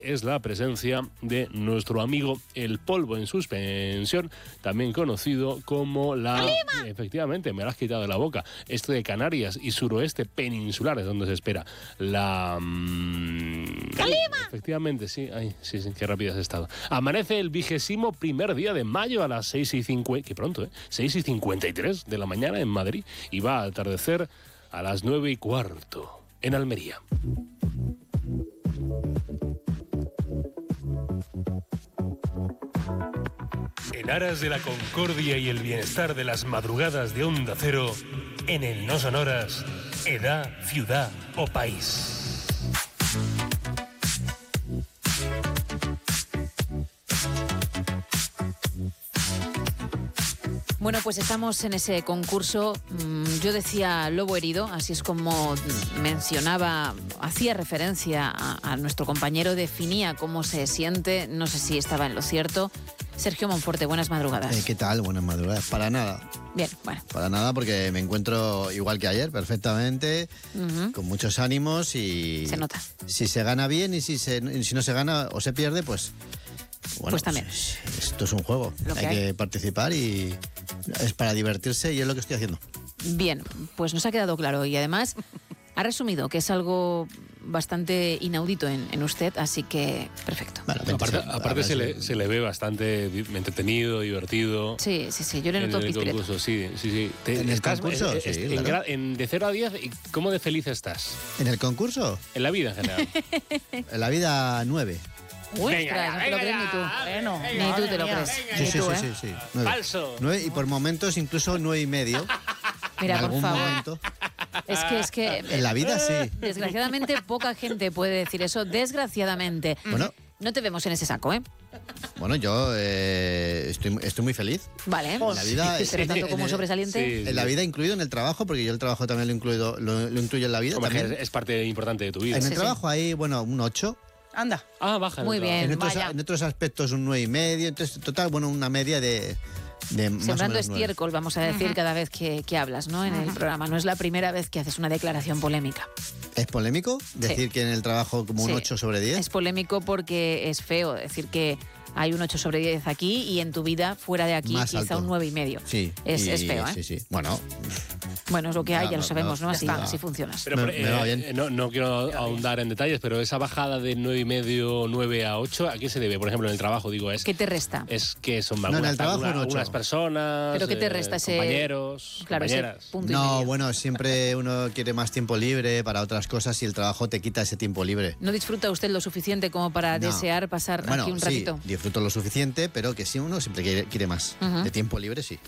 es la presencia de nuestro amigo el polvo en suspensión, también conocido como la... ¡Calima! Efectivamente, me lo has quitado de la boca. Esto de Canarias y suroeste peninsular es donde se espera la... ¡Calima! Efectivamente, sí. Ay, sí, qué rápido has estado. Amanece el 21º día de mayo a las 6:50... Qué pronto, 6:53 de la mañana en Madrid, y va a atardecer a las 9:15 en Almería. En aras de la concordia y el bienestar de las madrugadas de Onda Cero, en el No Sonoras, edad, ciudad o país. Bueno, pues estamos en ese concurso. Yo decía lobo herido, así es como mencionaba, hacía referencia a nuestro compañero, definía cómo se siente, no sé si estaba en lo cierto. Sergio Monforte, buenas madrugadas. ¿Qué tal? Buenas madrugadas. Para nada. Bien, bueno. Para nada, porque me encuentro igual que ayer, perfectamente, con muchos ánimos y... Se nota. Si se gana bien y si no se gana o se pierde, pues... Bueno, pues también. Esto es un juego. Hay que participar y es para divertirse y es lo que estoy haciendo. Bien, pues nos ha quedado claro y además ha resumido que es algo bastante inaudito en usted, así que perfecto. Bueno, aparte se le ve bastante entretenido, divertido. Sí, yo le noto concurso, sí. ¿En el concurso? Sí, claro. De 0 a 10, ¿cómo de feliz estás? ¿En el concurso? En la vida en general. En la vida 9. Uy, ostras, no te lo crees ni tú. Bueno, ni tú te lo crees. Sí. 9. Falso. 9 y por momentos incluso 9,5. Mira, en algún por favor. momento. Es que... En la vida sí. Desgraciadamente poca gente puede decir eso. Desgraciadamente. Bueno. No te vemos en ese saco, ¿eh? Bueno, yo estoy muy feliz. Vale. En la vida, pero tanto como sobresaliente. Sí. En la vida, incluido en el trabajo, porque yo el trabajo también lo incluyo en la vida. También es parte importante de tu vida. En el trabajo hay, bueno, un 8. Anda. Ah, baja. Muy bien. En otros aspectos un 9,5. Entonces, total, bueno, una media de más Sembrando o menos 9. estiércol, vamos a decir, cada vez que hablas, ¿no? En el programa. No es la primera vez que haces una declaración polémica. ¿Es polémico decir que en el trabajo como un 8 sobre 10? Es polémico porque es feo decir que hay un 8 sobre 10 aquí y en tu vida, fuera de aquí, Más quizá alto. un 9,5. Sí. Es feo, ¿eh? Sí. Bueno, es lo que hay, ya lo sabemos, ¿no? Así está. funcionas. Pero, me va bien. No quiero ahondar en detalles, pero esa bajada de 9,5, 9 a 8, ¿a qué se debe? Por ejemplo, en el trabajo, digo, ¿Qué te resta? Es que son en el trabajo un 8. algunas personas, ¿Pero qué te resta ese compañeros, claro, compañeras. ese punto y medio? Bueno, siempre uno quiere más tiempo libre para otras cosas y el trabajo te quita ese tiempo libre. ¿No disfruta usted lo suficiente como para desear pasar aquí un ratito? Sí, disfruto lo suficiente, pero que sí, uno siempre quiere más. De tiempo libre, sí.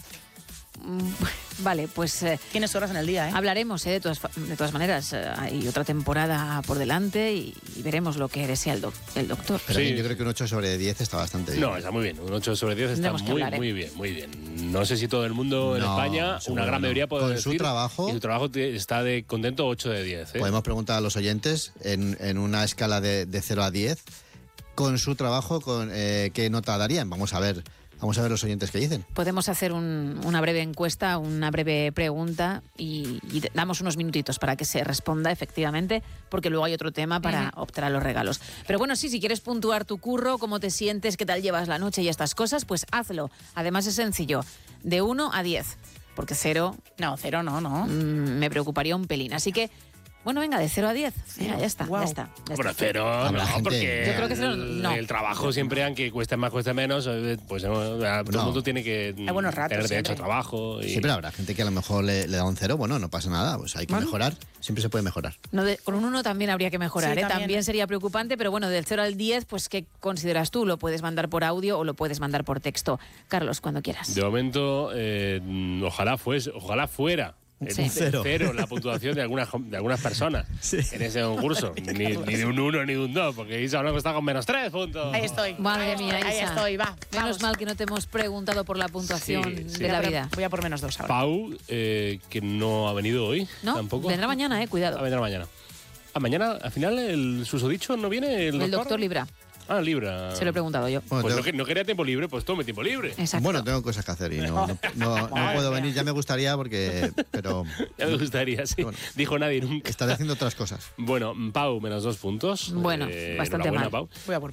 Vale, pues... Tienes horas en el día, ¿eh? Hablaremos, de todas maneras. Hay otra temporada por delante y veremos lo que desea el doctor. Pero Sí. yo creo que un 8 sobre 10 está bastante bien. No, está muy bien. Un 8 sobre 10 está Tendremos que hablar, muy bien. No sé si todo el mundo en España, una gran mayoría puede Con decir... su trabajo... Y su trabajo está de contento 8 de 10. Podemos preguntar a los oyentes en una escala de 0 a 10, con su trabajo, ¿qué nota darían? Vamos a ver los oyentes qué dicen. Podemos hacer una breve encuesta, una breve pregunta y damos unos minutitos para que se responda efectivamente, porque luego hay otro tema para optar a los regalos. Pero bueno, sí, si quieres puntuar tu curro, cómo te sientes, qué tal llevas la noche y estas cosas, pues hazlo. Además es sencillo, de 1 a 10, porque 0... No, 0 no. me preocuparía un pelín. Así que, bueno, venga, de 0 a 10. Mira, ya está. Bueno, 0 no, porque yo creo que 0 no. El trabajo siempre, aunque cueste más, cueste menos, pues todo el mundo tiene que tener derecho a trabajo. Sí, pero habrá gente que a lo mejor le da un 0, bueno, no pasa nada, pues hay que mejorar, siempre se puede mejorar. No, con un 1 también habría que mejorar, Sí, también sería preocupante, pero bueno, del 0 al 10, pues ¿qué consideras tú? Lo puedes mandar por audio o lo puedes mandar por texto. Carlos, cuando quieras. De momento, ojalá fuera. Sí. Cero la puntuación de algunas personas en ese concurso. Ni de un 1 ni de un 2, porque Isa Blanco está con -3 puntos. Ahí estoy. Madre mía, Isa. Ahí estoy, va. Menos mal que no te hemos preguntado por la puntuación de la vida. Voy a por -2 ahora. Pau, que no ha venido hoy, no, tampoco. Vendrá mañana, cuidado. Vendrá mañana. Mañana, al final, el susodicho no viene el doctor. El doctor Libra. Ah, Libra. Se lo he preguntado yo. Bueno, Pues tengo- no quería tiempo libre, pues tome tiempo libre. Exacto. Bueno, tengo cosas que hacer y no puedo venir. Ya me gustaría pero Ya me gustaría, sí. Bueno. Dijo nadie nunca. estaré haciendo otras cosas. Bueno, Pau, menos 2 puntos. Bueno, bastante enhorabuena, mal. Pau. Voy a por